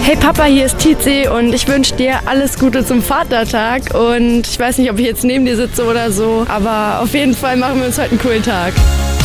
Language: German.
Hey Papa, hier ist Tizi und ich wünsche dir alles Gute zum Vatertag. Und ich weiß nicht, ob ich jetzt neben dir sitze oder so, aber auf jeden Fall machen wir uns heute einen coolen Tag.